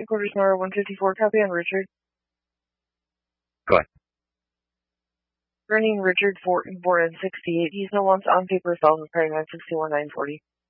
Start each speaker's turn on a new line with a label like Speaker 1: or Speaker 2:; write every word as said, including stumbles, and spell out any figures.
Speaker 1: Quarters number one fifty-four, copy on Richard.
Speaker 2: Go ahead.
Speaker 1: Running Richard Fortin, born in sixty-eight. He's no longer on paper, thousand nine sixty-one nine forty.